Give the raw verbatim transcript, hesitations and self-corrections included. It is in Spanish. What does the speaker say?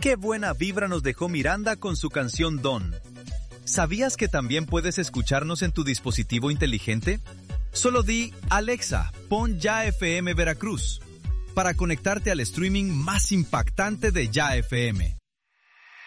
Qué buena vibra nos dejó Miranda con su canción Don. ¿Sabías que también puedes escucharnos en tu dispositivo inteligente? Solo di, Alexa, pon Ya F M Veracruz, para conectarte al streaming más impactante de Ya F M.